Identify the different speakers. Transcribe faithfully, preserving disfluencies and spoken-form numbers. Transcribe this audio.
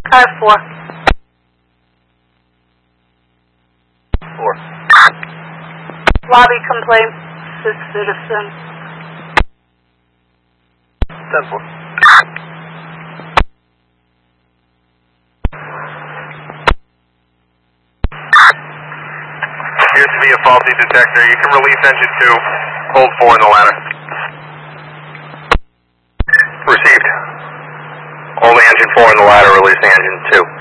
Speaker 1: Car four.
Speaker 2: Four.
Speaker 1: Lobby complaint, six citizen.
Speaker 2: Ten four. Appears to be a faulty detector. You can release engine two. Hold four in the ladder. Received. Holding engine four in the ladder, releasing engine two.